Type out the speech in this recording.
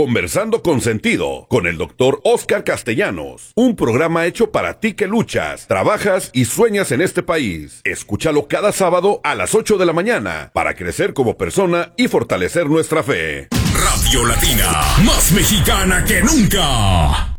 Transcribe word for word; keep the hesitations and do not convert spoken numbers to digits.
Conversando con Sentido, con el doctor Oscar Castellanos. Un programa hecho para ti que luchas, trabajas y sueñas en este país. Escúchalo cada sábado a las ocho de la mañana para crecer como persona y fortalecer nuestra fe. Radio Latina, más mexicana que nunca.